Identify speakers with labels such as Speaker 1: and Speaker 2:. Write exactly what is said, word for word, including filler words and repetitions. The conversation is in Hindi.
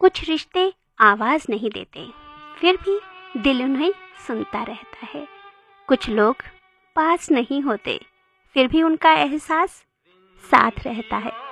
Speaker 1: कुछ रिश्ते आवाज़ नहीं देते, फिर भी दिल उन्हें सुनता रहता है। कुछ लोग पास नहीं होते, फिर भी उनका एहसास साथ रहता है।